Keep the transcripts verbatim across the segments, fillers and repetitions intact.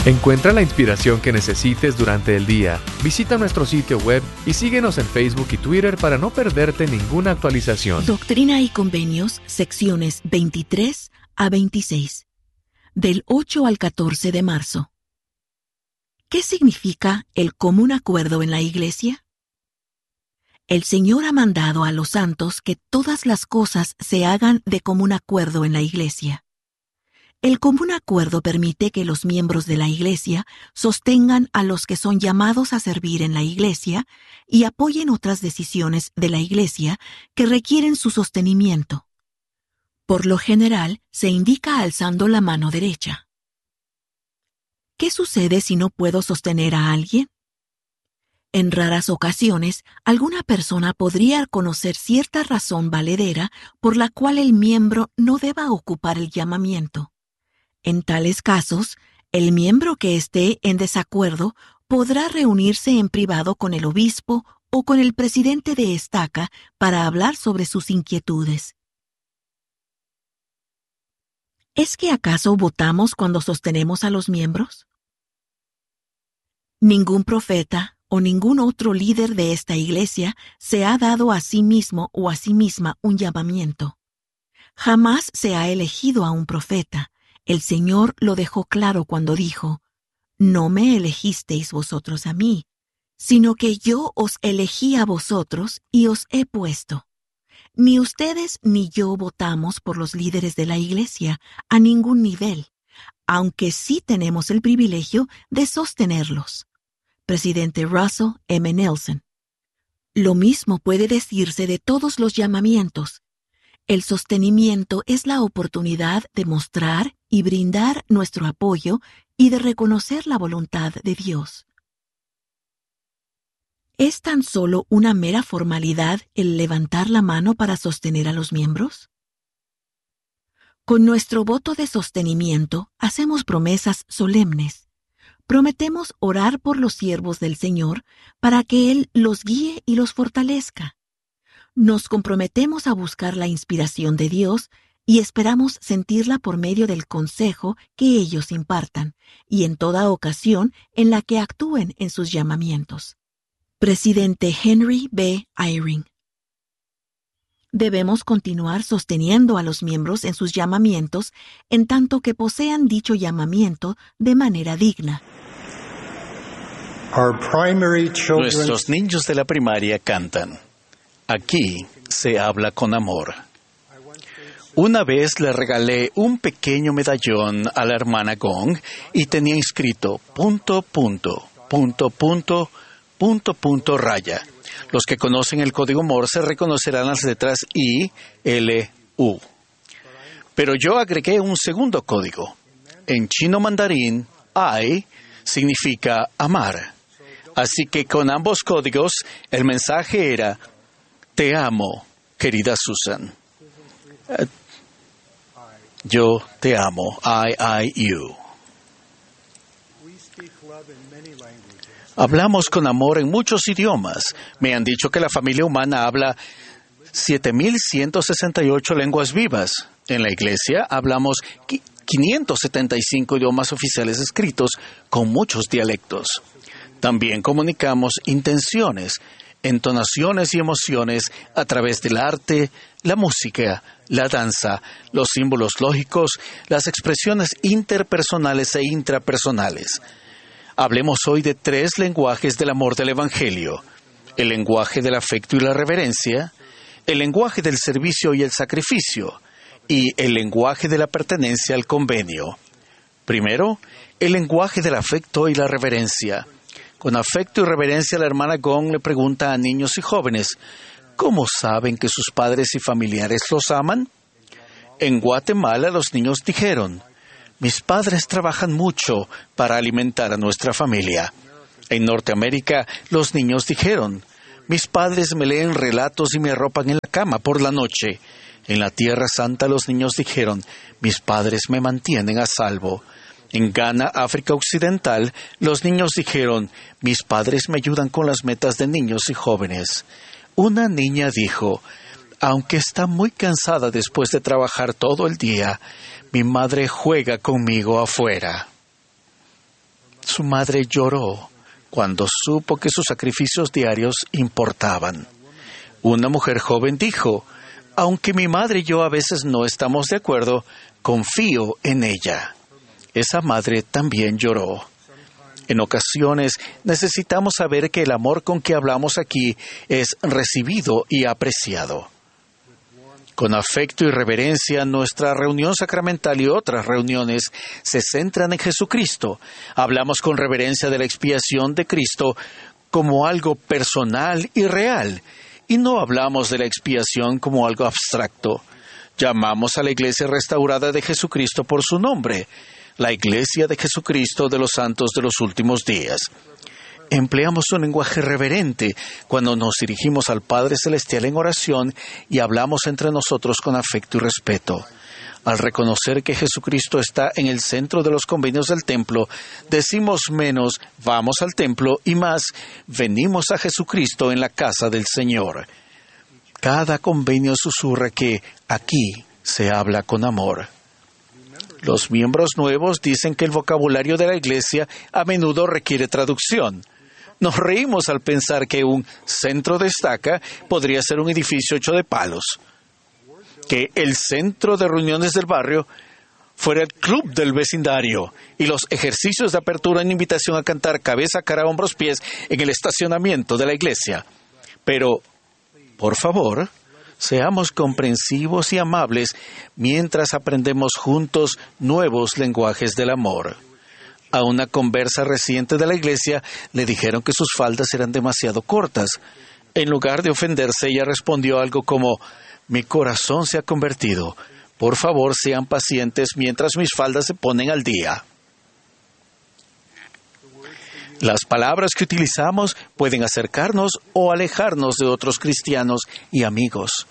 Encuentra la inspiración que necesites durante el día. Visita nuestro sitio web y síguenos en Facebook y Twitter para no perderte ninguna actualización. Doctrina y Convenios, secciones veintitrés a veintiséis, del ocho al catorce de marzo. ¿Qué significa el común acuerdo en la Iglesia? El Señor ha mandado a los santos que todas las cosas se hagan de común acuerdo en la Iglesia. El común acuerdo permite que los miembros de la Iglesia sostengan a los que son llamados a servir en la Iglesia y apoyen otras decisiones de la Iglesia que requieren su sostenimiento. Por lo general, se indica alzando la mano derecha. ¿Qué sucede si no puedo sostener a alguien? En raras ocasiones, alguna persona podría conocer cierta razón valedera por la cual el miembro no deba ocupar el llamamiento. En tales casos, el miembro que esté en desacuerdo podrá reunirse en privado con el obispo o con el presidente de estaca para hablar sobre sus inquietudes. ¿Es que acaso votamos cuando sostenemos a los miembros? Ningún profeta o ningún otro líder de esta iglesia se ha dado a sí mismo o a sí misma un llamamiento. Jamás se ha elegido a un profeta. El Señor lo dejó claro cuando dijo: «No me elegisteis vosotros a mí, sino que yo os elegí a vosotros y os he puesto». Ni ustedes ni yo votamos por los líderes de la iglesia a ningún nivel, aunque sí tenemos el privilegio de sostenerlos. Presidente Russell M. Nelson. Lo mismo puede decirse de todos los llamamientos. El sostenimiento es la oportunidad de mostrar y brindar nuestro apoyo y de reconocer la voluntad de Dios. ¿Es tan solo una mera formalidad el levantar la mano para sostener a los miembros? Con nuestro voto de sostenimiento hacemos promesas solemnes. Prometemos orar por los siervos del Señor para que Él los guíe y los fortalezca. Nos comprometemos a buscar la inspiración de Dios y esperamos sentirla por medio del consejo que ellos impartan y en toda ocasión en la que actúen en sus llamamientos. Presidente Henry B. Eyring. Debemos continuar sosteniendo a los miembros en sus llamamientos en tanto que posean dicho llamamiento de manera digna. Nuestros niños de la primaria cantan: «Aquí se habla con amor». Una vez le regalé un pequeño medallón a la hermana Gong y tenía inscrito punto, punto, punto, punto, punto, punto, raya. Los que conocen el código Morse reconocerán las letras I, L, U. Pero yo agregué un segundo código. En chino mandarín, I significa amar. Así que con ambos códigos, el mensaje era: «Te amo, querida Susan». Uh, yo te amo, I, I, you. Hablamos con amor en muchos idiomas. Me han dicho que la familia humana habla siete mil ciento sesenta y ocho lenguas vivas. En la iglesia hablamos quinientos setenta y cinco idiomas oficiales escritos con muchos dialectos. También comunicamos intenciones, entonaciones y emociones a través del arte, la música, la danza, los símbolos lógicos, las expresiones interpersonales e intrapersonales. Hablemos hoy de tres lenguajes del amor del Evangelio: el lenguaje del afecto y la reverencia, el lenguaje del servicio y el sacrificio, y el lenguaje de la pertenencia al convenio. Primero, el lenguaje del afecto y la reverencia. Con afecto y reverencia, la hermana Gong le pregunta a niños y jóvenes: ¿cómo saben que sus padres y familiares los aman? En Guatemala, los niños dijeron: mis padres trabajan mucho para alimentar a nuestra familia. En Norteamérica, los niños dijeron: mis padres me leen relatos y me arropan en la cama por la noche. En la Tierra Santa, los niños dijeron: mis padres me mantienen a salvo. En Ghana, África Occidental, los niños dijeron: mis padres me ayudan con las metas de niños y jóvenes. Una niña dijo: aunque está muy cansada después de trabajar todo el día, mi madre juega conmigo afuera. Su madre lloró cuando supo que sus sacrificios diarios importaban. Una mujer joven dijo: aunque mi madre y yo a veces no estamos de acuerdo, confío en ella. Esa madre también lloró. En ocasiones necesitamos saber que el amor con que hablamos aquí es recibido y apreciado. Con afecto y reverencia, nuestra reunión sacramental y otras reuniones se centran en Jesucristo. Hablamos con reverencia de la expiación de Cristo como algo personal y real, y no hablamos de la expiación como algo abstracto. Llamamos a la Iglesia restaurada de Jesucristo por su nombre, la Iglesia de Jesucristo de los Santos de los Últimos Días. Empleamos un lenguaje reverente cuando nos dirigimos al Padre Celestial en oración y hablamos entre nosotros con afecto y respeto. Al reconocer que Jesucristo está en el centro de los convenios del templo, decimos menos vamos al templo y más venimos a Jesucristo en la casa del Señor. Cada convenio susurra que aquí se habla con amor. Los miembros nuevos dicen que el vocabulario de la Iglesia a menudo requiere traducción. Nos reímos al pensar que un centro de estaca podría ser un edificio hecho de palos. Que el centro de reuniones del barrio fuera el club del vecindario y los ejercicios de apertura en invitación a cantar cabeza, cara, hombros, pies en el estacionamiento de la iglesia. Pero, por favor, seamos comprensivos y amables mientras aprendemos juntos nuevos lenguajes del amor. A una conversa reciente de la iglesia le dijeron que sus faldas eran demasiado cortas. En lugar de ofenderse, ella respondió algo como: mi corazón se ha convertido. Por favor, sean pacientes mientras mis faldas se ponen al día. Las palabras que utilizamos pueden acercarnos o alejarnos de otros cristianos y amigos.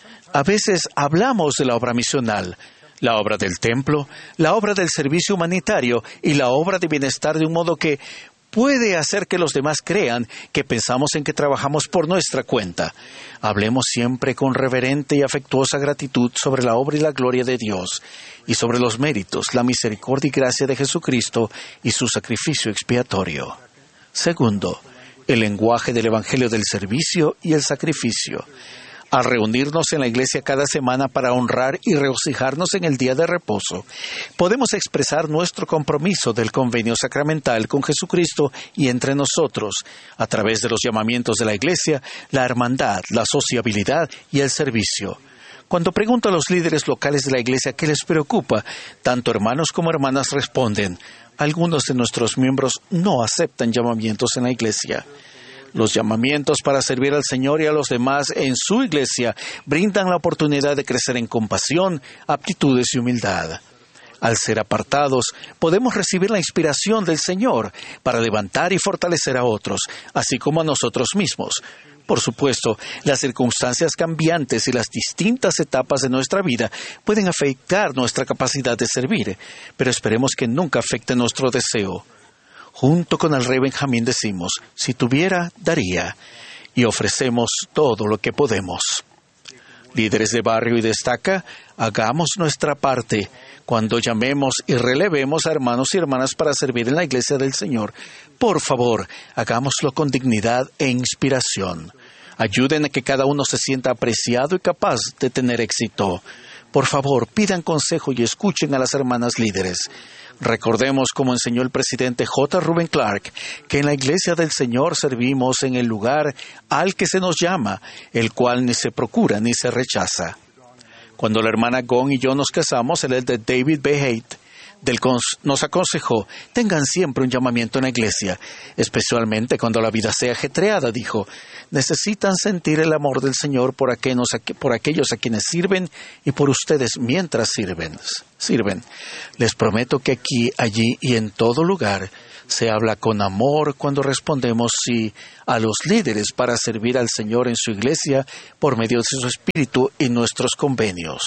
A veces hablamos de la obra misional, la obra del templo, la obra del servicio humanitario y la obra de bienestar de un modo que puede hacer que los demás crean que pensamos en que trabajamos por nuestra cuenta. Hablemos siempre con reverente y afectuosa gratitud sobre la obra y la gloria de Dios y sobre los méritos, la misericordia y gracia de Jesucristo y su sacrificio expiatorio. Segundo, el lenguaje del Evangelio del servicio y el sacrificio. Al reunirnos en la iglesia cada semana para honrar y regocijarnos en el día de reposo, podemos expresar nuestro compromiso del convenio sacramental con Jesucristo y entre nosotros, a través de los llamamientos de la iglesia, la hermandad, la sociabilidad y el servicio. Cuando pregunto a los líderes locales de la iglesia qué les preocupa, tanto hermanos como hermanas responden: algunos de nuestros miembros no aceptan llamamientos en la iglesia. Los llamamientos para servir al Señor y a los demás en su iglesia brindan la oportunidad de crecer en compasión, aptitudes y humildad. Al ser apartados, podemos recibir la inspiración del Señor para levantar y fortalecer a otros, así como a nosotros mismos. Por supuesto, las circunstancias cambiantes y las distintas etapas de nuestra vida pueden afectar nuestra capacidad de servir, pero esperemos que nunca afecte nuestro deseo. Junto con el rey Benjamín decimos: si tuviera, daría, y ofrecemos todo lo que podemos. Líderes de barrio y de estaca, hagamos nuestra parte cuando llamemos y relevemos a hermanos y hermanas para servir en la iglesia del Señor. Por favor, hagámoslo con dignidad e inspiración. Ayuden a que cada uno se sienta apreciado y capaz de tener éxito. Por favor, pidan consejo y escuchen a las hermanas líderes. Recordemos, como enseñó el presidente J. Reuben Clark, que en la iglesia del Señor servimos en el lugar al que se nos llama, el cual ni se procura ni se rechaza. Cuando la hermana Gong y yo nos casamos, el elder David B. Haight del cons- nos aconsejó: tengan siempre un llamamiento en la iglesia, especialmente cuando la vida sea ajetreada, dijo. Necesitan sentir el amor del Señor por, aquellos, por aquellos a quienes sirven y por ustedes mientras sirven. sirven. Les prometo que aquí, allí y en todo lugar se habla con amor cuando respondemos sí a los líderes para servir al Señor en su iglesia por medio de su Espíritu y nuestros convenios.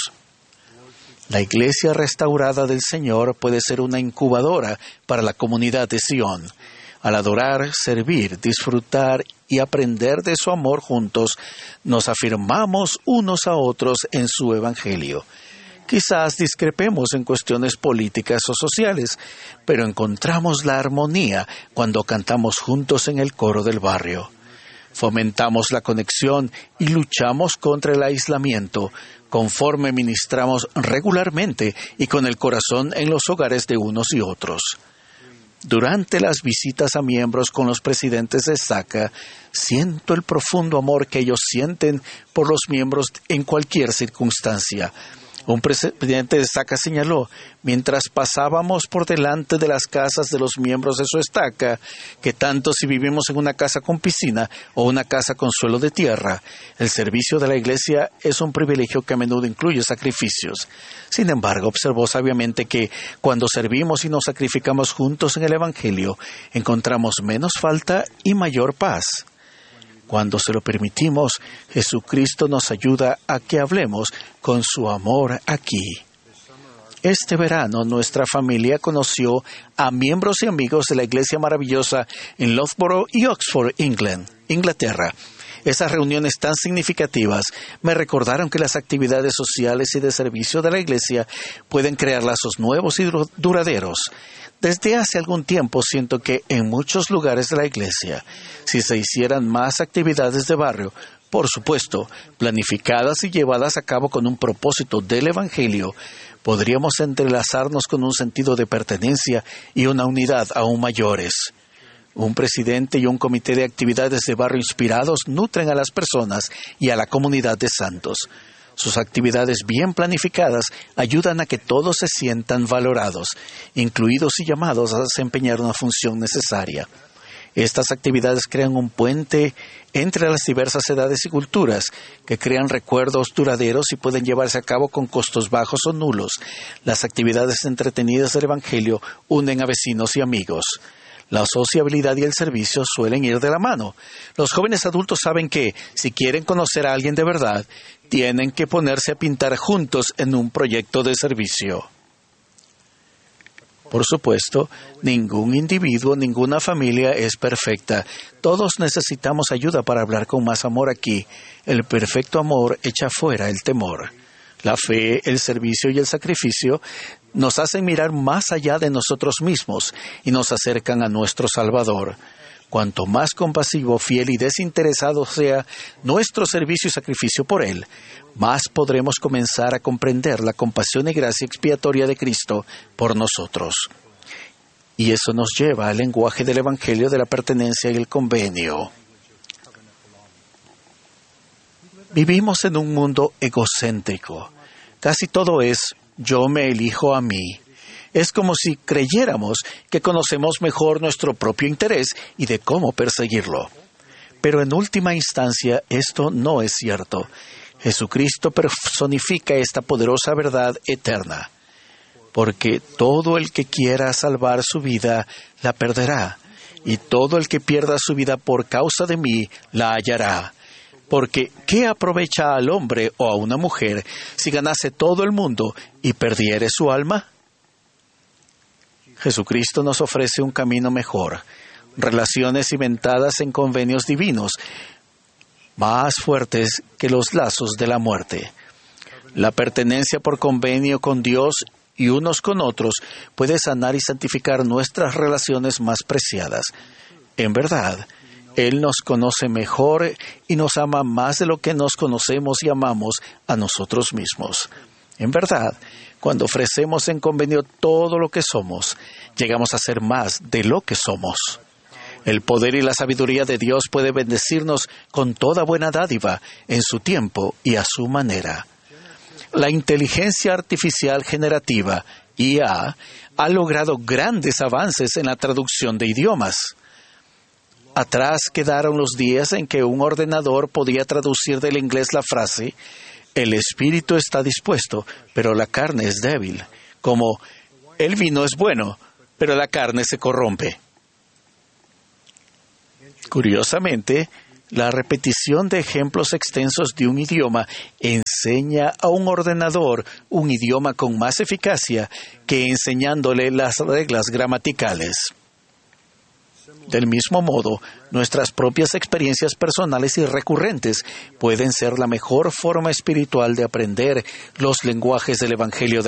La iglesia restaurada del Señor puede ser una incubadora para la comunidad de Sion. Al adorar, servir, disfrutar y aprender de su amor juntos, nos afirmamos unos a otros en su Evangelio. Quizás discrepemos en cuestiones políticas o sociales, pero encontramos la armonía cuando cantamos juntos en el coro del barrio. Fomentamos la conexión y luchamos contra el aislamiento conforme ministramos regularmente y con el corazón en los hogares de unos y otros. Durante las visitas a miembros con los presidentes de S A C A, siento el profundo amor que ellos sienten por los miembros en cualquier circunstancia. Un presidente de S A C A señaló, mientras pasábamos por delante de las casas de los miembros de su estaca, que tanto si vivimos en una casa con piscina o una casa con suelo de tierra, el servicio de la iglesia es un privilegio que a menudo incluye sacrificios. Sin embargo, observó sabiamente que cuando servimos y nos sacrificamos juntos en el Evangelio, encontramos menos falta y mayor paz. Cuando se lo permitimos, Jesucristo nos ayuda a que hablemos con su amor aquí. Este verano, nuestra familia conoció a miembros y amigos de la Iglesia Maravillosa en Loughborough y Oxford, England, Inglaterra. Esas reuniones tan significativas me recordaron que las actividades sociales y de servicio de la Iglesia pueden crear lazos nuevos y duraderos. Desde hace algún tiempo siento que en muchos lugares de la Iglesia, si se hicieran más actividades de barrio, por supuesto, planificadas y llevadas a cabo con un propósito del Evangelio, podríamos entrelazarnos con un sentido de pertenencia y una unidad aún mayores. Un presidente y un comité de actividades de barrio inspirados nutren a las personas y a la comunidad de santos. Sus actividades bien planificadas ayudan a que todos se sientan valorados, incluidos y llamados a desempeñar una función necesaria. Estas actividades crean un puente entre las diversas edades y culturas, que crean recuerdos duraderos y pueden llevarse a cabo con costos bajos o nulos. Las actividades entretenidas del Evangelio unen a vecinos y amigos. La sociabilidad y el servicio suelen ir de la mano. Los jóvenes adultos saben que, si quieren conocer a alguien de verdad, tienen que ponerse a pintar juntos en un proyecto de servicio. Por supuesto, ningún individuo, ninguna familia es perfecta. Todos necesitamos ayuda para hablar con más amor aquí. El perfecto amor echa fuera el temor. La fe, el servicio y el sacrificio nos hacen mirar más allá de nosotros mismos y nos acercan a nuestro Salvador. Cuanto más compasivo, fiel y desinteresado sea nuestro servicio y sacrificio por Él, más podremos comenzar a comprender la compasión y gracia expiatoria de Cristo por nosotros. Y eso nos lleva al lenguaje del Evangelio de la pertenencia y el convenio. Vivimos en un mundo egocéntrico. Casi todo es yo me elijo a mí. Es como si creyéramos que conocemos mejor nuestro propio interés y de cómo perseguirlo. Pero en última instancia, esto no es cierto. Jesucristo personifica esta poderosa verdad eterna. Porque todo el que quiera salvar su vida, la perderá. Y todo el que pierda su vida por causa de mí, la hallará. Porque, ¿qué aprovecha al hombre o a una mujer si ganase todo el mundo y perdiere su alma? Jesucristo nos ofrece un camino mejor, relaciones cimentadas en convenios divinos, más fuertes que los lazos de la muerte. La pertenencia por convenio con Dios y unos con otros puede sanar y santificar nuestras relaciones más preciadas. En verdad, Él nos conoce mejor y nos ama más de lo que nos conocemos y amamos a nosotros mismos. En verdad, cuando ofrecemos en convenio todo lo que somos, llegamos a ser más de lo que somos. El poder y la sabiduría de Dios puede bendecirnos con toda buena dádiva en su tiempo y a su manera. La inteligencia artificial generativa, I A, ha logrado grandes avances en la traducción de idiomas. Atrás quedaron los días en que un ordenador podía traducir del inglés la frase «El espíritu está dispuesto, pero la carne es débil», como «El vino es bueno, pero la carne se corrompe». Curiosamente, la repetición de ejemplos extensos de un idioma enseña a un ordenador un idioma con más eficacia que enseñándole las reglas gramaticales. Del mismo modo, nuestras propias experiencias personales y recurrentes pueden ser la mejor forma espiritual de aprender los lenguajes del Evangelio de